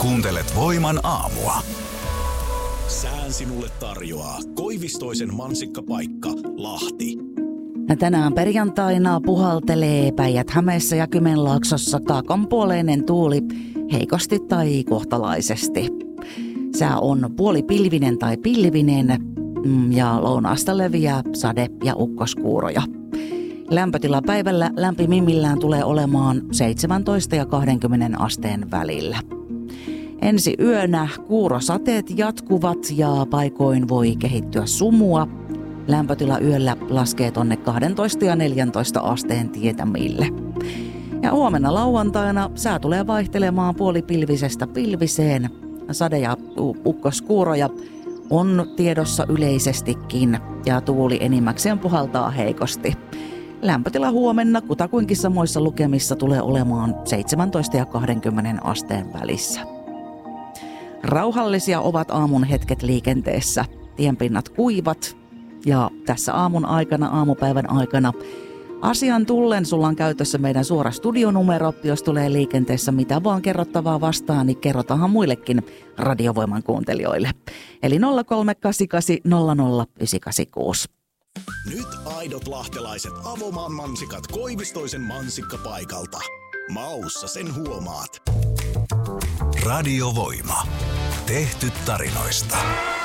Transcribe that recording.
Kuuntelet Voiman aamua. Sään sinulle tarjoaa Koivistoisen mansikkapaikka, Lahti. Tänään perjantaina puhaltelee Päijät-Hämeessä ja Kymenlaaksossa kaakonpuoleinen tuuli heikosti tai kohtalaisesti. Sää on puolipilvinen tai pilvinen ja lounaasta leviää sade- ja ukkoskuuroja. Lämpötila päivällä lämpimimmillään tulee olemaan 17 ja 20 asteen välillä. Ensi yönä kuurosateet jatkuvat ja paikoin voi kehittyä sumua. Lämpötila yöllä laskee tonne 12 ja 14 asteen tietämille. Ja huomenna lauantaina sää tulee vaihtelemaan puolipilvisestä pilviseen. Sade- ja ukkoskuuroja on tiedossa yleisestikin ja tuuli enimmäkseen puhaltaa heikosti. Lämpötila huomenna kutakuinkin samoissa lukemissa tulee olemaan 17 ja 20 asteen välissä. Rauhallisia ovat aamun hetket liikenteessä. Tienpinnat kuivat ja tässä aamupäivän aikana asian tullen sulla on käytössä meidän suora studionumero. Jos tulee liikenteessä mitä vaan kerrottavaa vastaan, niin kerrotaanhan muillekin Radiovoiman kuuntelijoille. Eli 0388 00 986. Nyt aidot lahtelaiset Avomaan mansikat Koivistoisen mansikkapaikalta. Maussa sen huomaat. Radiovoima. Tehty tarinoista.